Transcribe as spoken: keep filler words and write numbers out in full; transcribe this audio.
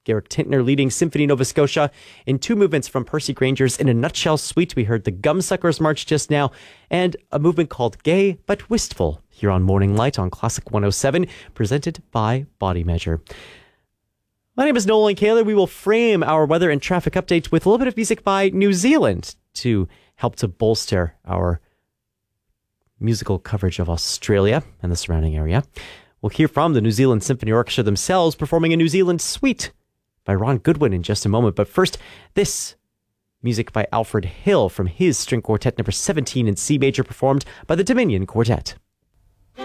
Garrick Tintner leading Symphony Nova Scotia in two movements from Percy Granger's In a Nutshell Suite. We heard the Gumsuckers March just now, and a movement called Gay But Wistful here on Morning Light on Classic one oh seven, presented by Body Measure. My name is Nolan Kaler. We will frame our weather and traffic update with a little bit of music by New Zealand to help to bolster our musical coverage of Australia and the surrounding area. We'll hear from the New Zealand Symphony Orchestra themselves performing a New Zealand suite by Ron Goodwin in just a moment. But first, this music by Alfred Hill from his string quartet number seventeen in C major, performed by the Dominion Quartet.